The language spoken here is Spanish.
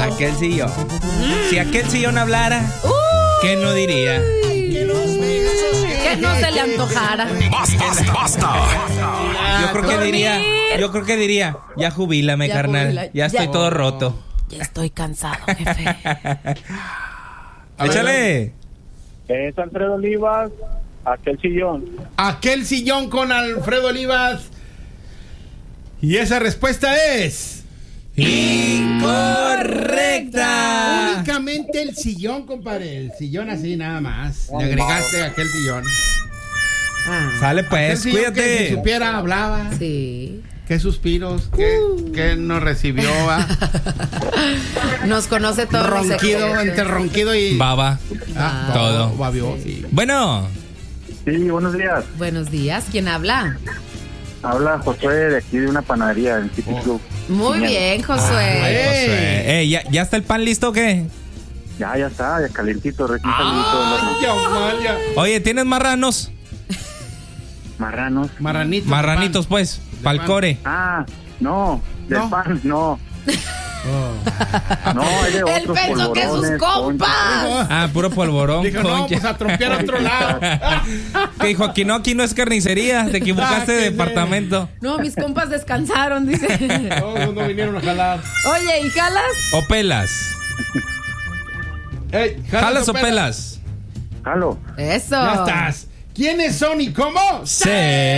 Aquel sillón. Si aquel sillón hablara, ¿qué no diría? Que no se le antojara. ¡Basta! Yo creo que diría, ya jubílame, Ya carnal. jubila. Ya estoy todo roto. Ya estoy cansado, jefe. Échale. Es Alfredo Olivas, aquel sillón. Aquel sillón con Alfredo Olivas. Y esa respuesta es Incorrecta. únicamente el sillón, compadre. El sillón así nada más. Le agregaste aquel sillón. Sale Aquel pues, sillón que si cuídate. supiera hablaba. Sí. Qué suspiros, qué nos recibió. Nos conoce todo. Ronquido, entre ronquido y Baba. todo. Babió, sí. Bueno. Sí, buenos días. Buenos días. ¿Quién habla? Habla Josué de aquí de una panadería en City Club. Muy bien, Josué. Josué. ¿Ya está el pan listo o qué? Ya está, ya calientito, recién salido del horno. Ya, Amalia. Oye, ¿tienes marranos? Marranos. Marranitos. Marranitos, pues. Palcore. Ah, no, del No. pan, no. No, hay de Él otros pensó que sus polvorones, compas. Ah, puro polvorón. Dijo, no, concha. pues a trompear a otro lado. Que dijo, aquí no es carnicería. Te equivocaste de qué departamento. No, mis compas descansaron, dice. Todos no vinieron a jalar. Oye, ¿y jalas? O pelas. Ey, ¿Jalas o pelas? Jalo. Eso. Ya estás. ¿Quiénes son y cómo? Sí.